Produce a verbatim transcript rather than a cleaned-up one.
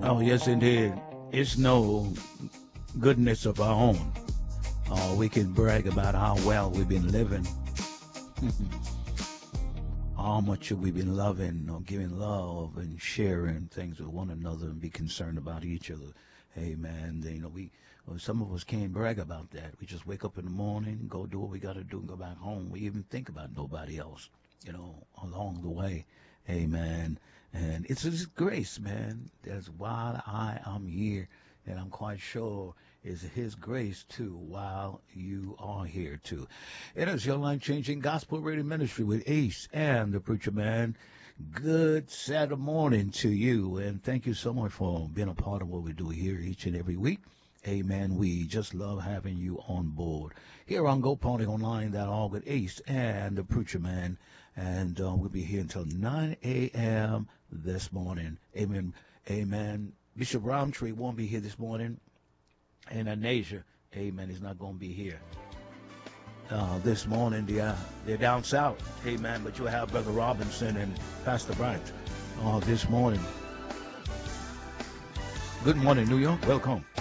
Oh, yes, indeed. It's no goodness of our own. Uh, we can brag about how well we've been living, how much we've been loving or giving love and sharing things with one another and be concerned about each other. Amen. You know, we well, some of us can't brag about that. We just wake up in the morning, go do what we got to do, and go back home. We even think about nobody else, you know, along the way. Amen. And it's His grace, man. That's why I am here, and I'm quite sure it's His grace too. While you are here too, it is your life-changing gospel radio ministry with Ace and the Preacher Man. Good Saturday morning to you, and thank you so much for being a part of what we do here each and every week. Amen. We just love having you on board here on Go Party Online. That all with Ace and the Preacher Man, and uh, we'll be here until nine a.m. this morning. Amen. Amen. Bishop Roundtree won't be here this morning, and Anasia, amen, is not going to be here uh, this morning. They are, they're down south, amen, but you'll have Brother Robinson and Pastor Bryant uh, this morning. Good morning, New York. Welcome.